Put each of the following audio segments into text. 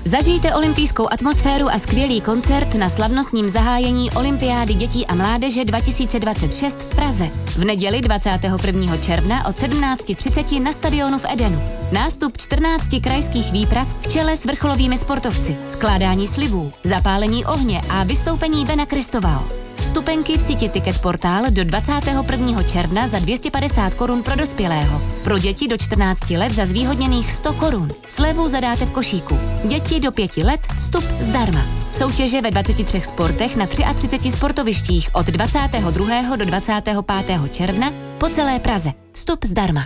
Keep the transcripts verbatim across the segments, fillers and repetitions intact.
Zažijte olympijskou atmosféru a skvělý koncert na slavnostním zahájení Olympiády dětí a mládeže dva tisíce dvacet šest v Praze. V neděli dvacátého prvního června od sedmnáct třicet na stadionu v Edenu. Nástup čtrnácti krajských výprav v čele s vrcholovými sportovci, skládání slibů, zapálení ohně a vystoupení Bena Kristovao. Vstupenky v síti Ticket Portál do dvacátého prvního června za dvě stě padesát korun pro dospělého. Pro děti do čtrnácti let za zvýhodněných sto korun. Slevu zadáte v košíku. Děti do pěti let vstup zdarma. Soutěže ve dvaceti třech sportech na třiadvaceti třech sportovištích od dvacátého druhého do dvacátého pátého června po celé Praze. Vstup zdarma.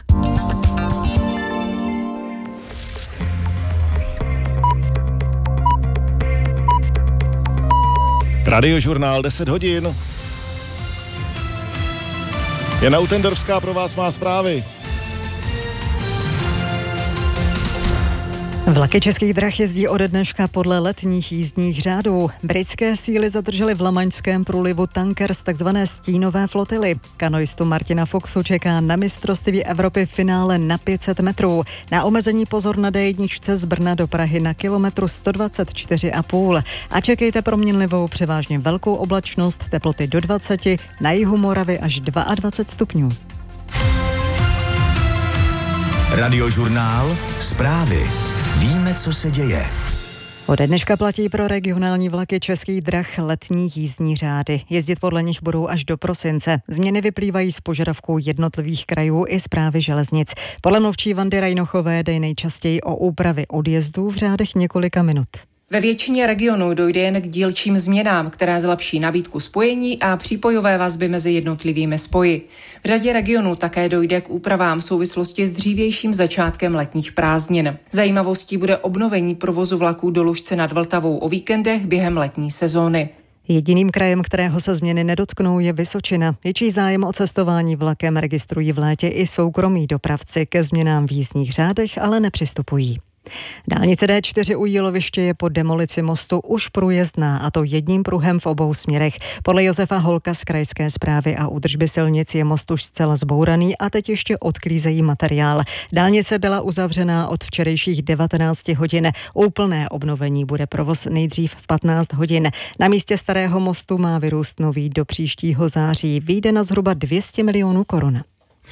Radiožurnál deset hodin. Jana Utendorská pro vás má zprávy. Vlaky Českých drah jezdí ode dneška podle letních jízdních řádů. Britské síly zadržely v Lamaňském průlivu tanker z takzvané stínové flotily. Kanoistu Martina Foxu čeká na mistrovství Evropy finále na pět set metrů. Na omezení pozor na dé jedna z Brna do Prahy na kilometru sto dvacet čtyři a půl. A čekejte proměnlivou převážně velkou oblačnost, teploty do dvacet, na jihu Moravy až dvacet dva stupňů. Radiožurnál zprávy. Víme, co se děje. Ode dneška platí pro regionální vlaky Českých drah letní jízdní řády. Jezdit podle nich budou až do prosince. Změny vyplývají z požadavků jednotlivých krajů i správy železnic. Podle mluvčí Vandy Rajnochové jde nejčastěji o úpravy odjezdů v řádech několika minut. Ve většině regionů dojde jen k dílčím změnám, které zlepší nabídku spojení a přípojové vazby mezi jednotlivými spoji. V řadě regionů také dojde k úpravám v souvislosti s dřívějším začátkem letních prázdnin. Zajímavostí bude obnovení provozu vlaků do Lužce nad Vltavou o víkendech během letní sezóny. Jediným krajem, kterého se změny nedotknou, je Vysočina. Větší zájem o cestování vlakem registrují v létě i soukromí dopravci. Ke změnám v jízdních řádech ale nepřistupují. Dálnice dé čtyři u Jíloviště je po demolici mostu už průjezdná, a to jedním pruhem v obou směrech. Podle Josefa Holka z krajské správy a údržby silnic je most už zcela zbouraný a teď ještě odklízejí materiál. Dálnice byla uzavřená od včerejších devatenácti hodin. Úplné obnovení bude provoz nejdřív v patnáct hodin. Na místě starého mostu má vyrůst nový do příštího září. Vyjde na zhruba dvě stě milionů korun.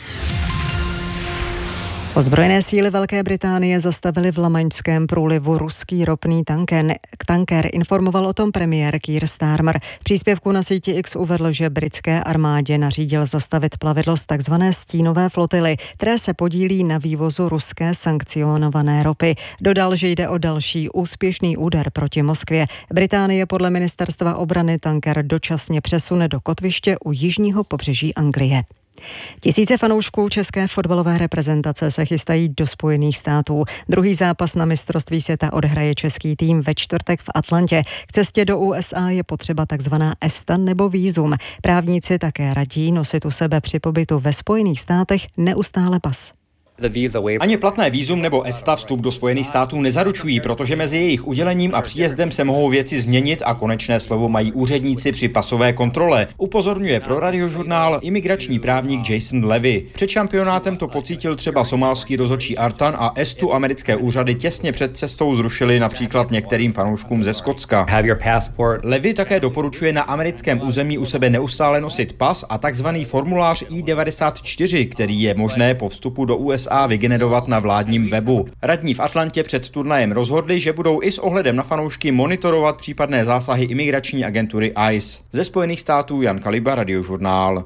Ozbrojené síly Velké Británie zastavily v Lamaňském průlivu ruský ropný tanker. tanker. Informoval o tom premiér Keir Starmer. V příspěvku na síti X uvedl, že britské armádě nařídil zastavit plavidlo z takzvané stínové flotily, které se podílí na vývozu ruské sankcionované ropy. Dodal, že jde o další úspěšný úder proti Moskvě. Británie podle ministerstva obrany tanker dočasně přesune do kotviště u jižního pobřeží Anglie. Tisíce fanoušků české fotbalové reprezentace se chystají do Spojených států. Druhý zápas na mistrovství světa odhraje český tým ve čtvrtek v Atlantě. K cestě do U S A je potřeba takzvaná ESTA nebo vízum. Právníci také radí nosit u sebe při pobytu ve Spojených státech neustále pas. Ani platné vízum nebo ESTA vstup do Spojených států nezaručují, protože mezi jejich udělením a příjezdem se mohou věci změnit a konečné slovo mají úředníci při pasové kontrole. Upozorňuje pro Radiožurnál imigrační právník Jason Levy. Před šampionátem to pocítil třeba somálský rozhodčí Artan a ESTu americké úřady těsně před cestou zrušili například některým fanouškům ze Skotska. Levy také doporučuje na americkém území u sebe neustále nosit pas a takzvaný formulář I devadesát čtyři, který je možné po vstupu do U S A vygenerovat na vládním webu. Radní v Atlantě před turnajem rozhodli, že budou i s ohledem na fanoušky monitorovat případné zásahy imigrační agentury I C E. Ze Spojených států Jan Kaliba, Radiožurnál.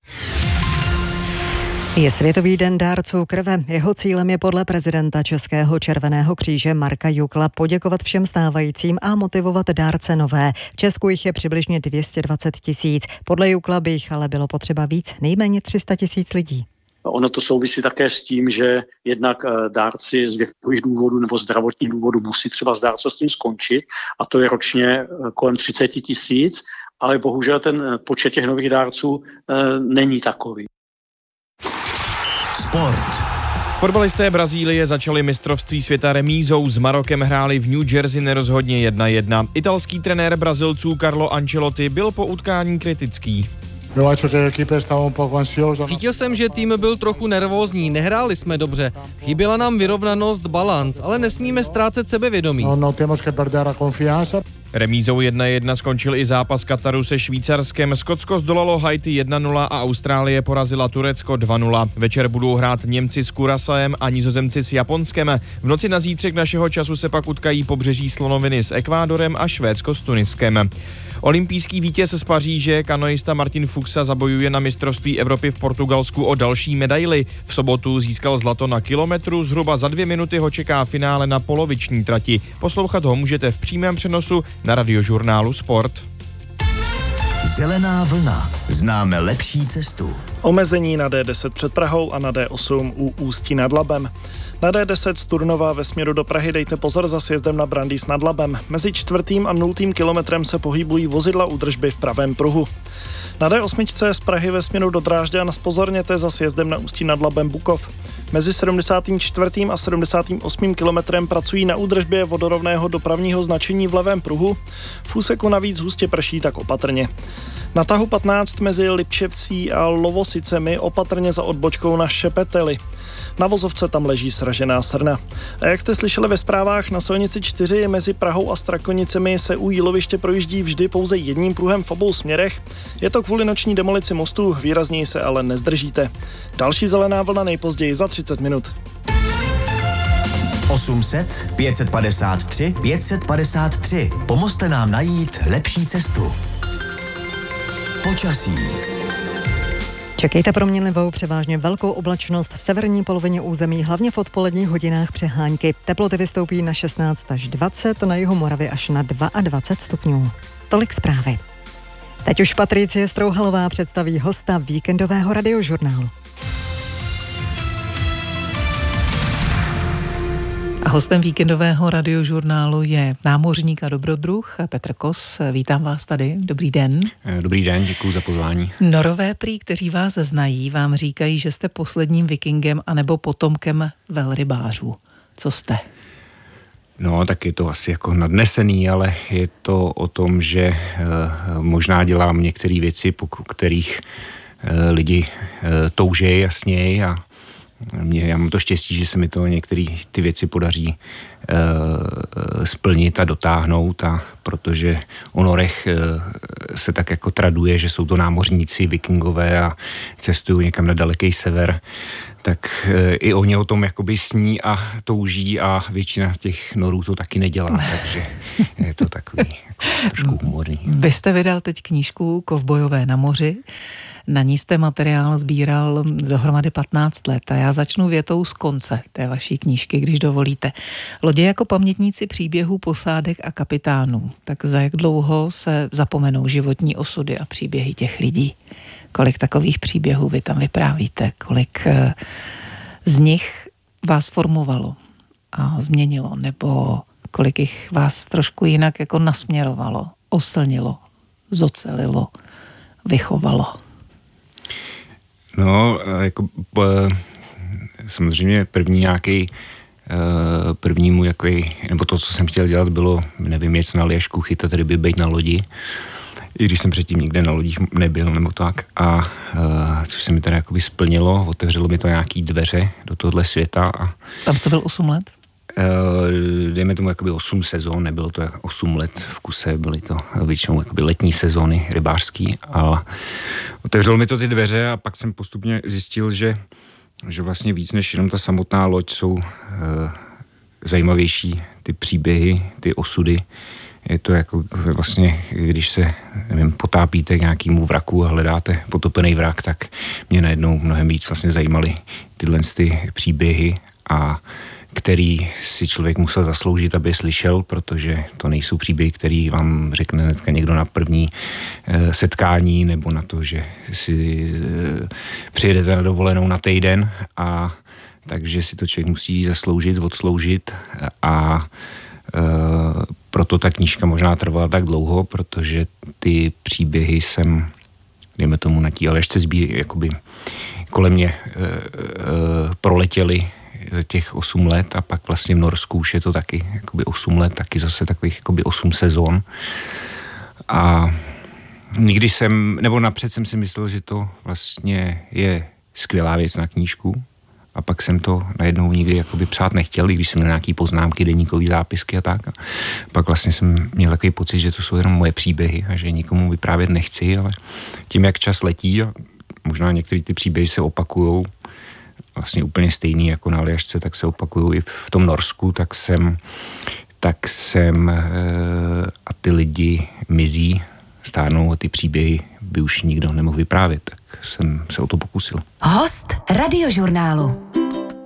Je Světový den dárců krve. Jeho cílem je podle prezidenta Českého červeného kříže Marka Jukla poděkovat všem stávajícím a motivovat dárce nové. V Česku jich je přibližně dvě stě dvacet tisíc. Podle Jukla by jich ale bylo potřeba víc, nejméně tři sta tisíc lidí. Ono to souvisí také s tím, že jednak dárci z věkových důvodů nebo zdravotních důvodů musí třeba s dárcovstvím skončit, a to je ročně kolem třicet tisíc, ale bohužel ten počet těch nových dárců e, není takový. Sport. Fotbalisté Brazílie začali mistrovství světa remízou. S Marokem hráli v New Jersey nerozhodně jedna jedna. Italský trenér Brazilců Carlo Ancelotti byl po utkání kritický. Cítil jsem, že tým byl trochu nervózní, nehráli jsme dobře. Chyběla nám vyrovnanost, balanc, ale nesmíme ztrácet sebevědomí. Remízou jedna jedna skončil i zápas Kataru se Švýcarskem. Skotsko zdolalo Haiti jedna nula a Austrálie porazila Turecko dva nula. Večer budou hrát Němci s Curaçaem a Nizozemci s Japonskem. V noci na zítřek našeho času se pak utkají Pobřeží slonoviny s Ekvádorem a Švédsko s Tuniskem. Olympijský vítěz z Paříže, kanoista Martin Fuxa, zabojuje na mistrovství Evropy v Portugalsku o další medaili. V sobotu získal zlato na kilometru, zhruba za dvě minuty ho čeká finále na poloviční trati. Poslouchat ho můžete v přímém přenosu na Radiožurnálu Sport. Zelená vlna. Známe lepší cestu. Omezení na D deset před Prahou a na D osm u Ústí nad Labem. Na D deset z Turnova ve směru do Prahy dejte pozor za sjezdem na Brandýs nad Labem. Mezi čtvrtým a nultým kilometrem se pohybují vozidla údržby v pravém pruhu. Na D osm z Prahy ve směru do Drážďan zpozorněte za sjezdem na Ústí nad Labem Bukov. Mezi sedmdesátým čtvrtým a sedmdesátým osmým kilometrem pracují na údržbě vodorovného dopravního značení v levém pruhu. V úseku navíc hustě prší, tak opatrně. Na tahu patnáct mezi Lipčevcí a Lovosicemi opatrně za odbočkou na Šepeteli. Na vozovce tam leží sražená srna. A jak jste slyšeli ve zprávách, na silnici čtyři mezi Prahou a Strakonicemi se u Jíloviště projíždí vždy pouze jedním pruhem v obou směrech. Je to kvůli noční demolici mostu, výrazněji se ale nezdržíte. Další zelená vlna nejpozději za třicet minut. osm set pět set padesát tři pět set padesát tři. Pomozte nám najít lepší cestu. Počasí. Čekejte proměnlivou, převážně velkou oblačnost v severní polovině území, hlavně v odpoledních hodinách přehánky. Teploty vystoupí na šestnáct až dvacet, na jihu Moravy až na dvacet dva stupňů. Tolik zprávy. Teď už Patricie Strouhalová představí hosta víkendového Radiožurnálu. A hostem víkendového Radiožurnálu je námořník a dobrodruh Petr Kos. Vítám vás tady. Dobrý den. Dobrý den, děkuji za pozvání. Norové prý, kteří vás znají, vám říkají, že jste posledním vikingem anebo potomkem velrybářů. Co jste? No, tak je to asi jako nadnesený, ale je to o tom, že e, možná dělám některé věci, po kterých e, lidi e, toužejí jasněji a Mě, já mám to štěstí, že se mi to některé ty věci podaří e, splnit a dotáhnout, a protože o norech e, se tak jako traduje, že jsou to námořníci, vikingové a cestují někam na daleký sever, tak e, i oni o tom jakoby sní a touží a většina těch norů to taky nedělá, takže je to takový jako trošku humorný. Vy jste vydal teď knížku Kovbojové na moři. Na ní jste materiál sbíral dohromady patnáct let a já začnu větou z konce té vaší knížky, když dovolíte. Lodě jako pamětníci příběhů posádek a kapitánů. Tak za jak dlouho se zapomenou životní osudy a příběhy těch lidí? Kolik takových příběhů vy tam vyprávíte? Kolik z nich vás formovalo a změnilo? Nebo kolik jich vás trošku jinak jako nasměrovalo, oslnilo, zocelilo, vychovalo? No, jako samozřejmě první nějaký, první můj jaký, nebo to, co jsem chtěl dělat, bylo, nevím, jet na léžku, chytat ryby, být na lodi, i když jsem předtím nikde na lodích nebyl, nebo tak, a což se mi teda jakoby splnilo, otevřelo mi to nějaký dveře do tohohle světa. A tam jste byl osm let? Dejme tomu jakoby osm sezón, nebylo to osm let v kuse, byly to většinou jakoby letní sezóny rybářský, a otevřelo mi to ty dveře a pak jsem postupně zjistil, že, že vlastně víc než jenom ta samotná loď jsou e, zajímavější ty příběhy, ty osudy. Je to jako vlastně, když se, nevím, potápíte k nějakému vraku a hledáte potopený vrak, tak mě najednou mnohem víc vlastně zajímaly tyhle ty příběhy, a který si člověk musel zasloužit, aby je slyšel, protože to nejsou příběhy, který vám řekne hnedka někdo na první e, setkání, nebo na to, že si e, přijedete na dovolenou na týden, a takže si to člověk musí zasloužit, odsloužit, a e, proto ta knížka možná trvala tak dlouho, protože ty příběhy jsem, dejme tomu, na tí Aljašce zbí, jakoby kolem mě e, e, proletěly těch osm let, a pak vlastně v Norsku už je to taky jakoby osm let, taky zase takových jakoby osm sezon. A nikdy jsem, nebo napřed jsem si myslel, že to vlastně je skvělá věc na knížku. A pak jsem to najednou nikdy jakoby psát nechtěl, i když jsem měl nějaký poznámky, deníkový zápisky a tak. A pak vlastně jsem měl takový pocit, že to jsou jenom moje příběhy a že nikomu vyprávět nechci, ale tím, jak čas letí a možná některé ty příběhy se opakujou, vlastně úplně stejný jako na Aljašce, tak se opakují i v tom Norsku, tak jsem, tak jsem a ty lidi mizí, stárnou a ty příběhy by už nikdo nemohl vyprávět, tak jsem se o to pokusil. Host Radiožurnálu.